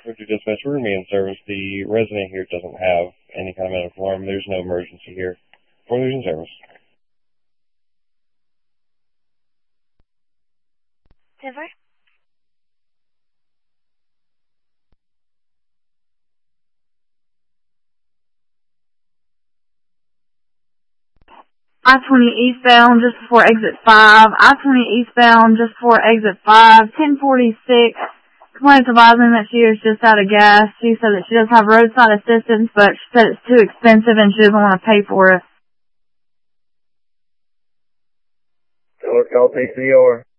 to dispatch, we're going to be in service. The resident here doesn't have any kind of medical alarm. There's no emergency here. We're in service. 10-4. I-20 eastbound just before exit 5. I-20 eastbound just before exit 5. 1046. Complaints advising that she is just out of gas. She said that she does have roadside assistance, but she said it's too expensive and she doesn't want to pay for it. Tell her call PCR.